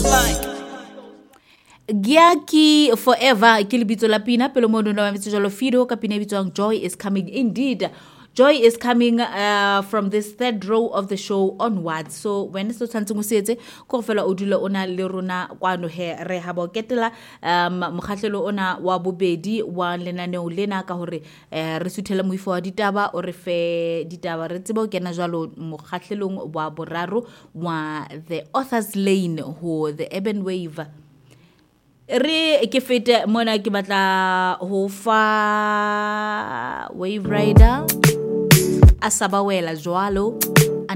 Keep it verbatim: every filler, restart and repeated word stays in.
Giaki forever ke lebitso la pina pelo mo nona wa jalo Fido ka pina bitswang Joy is coming. Indeed, Joy is coming uh, from this third row of the show onwards. So when so tshantse mo setse go fela o dula ona le rona kwano he re ha bo ketela um mokgahlelo ona wa bobedi wa lenaneo lena ka hore uh, re suthela moifo wa ditaba o re fe ditaba re tsebo kena jalo mokgahlelong wa boraro wa the author's lane ho the urban wave. Re ke fete mona ke batla ho fa Wave Rider a sabawela jwalo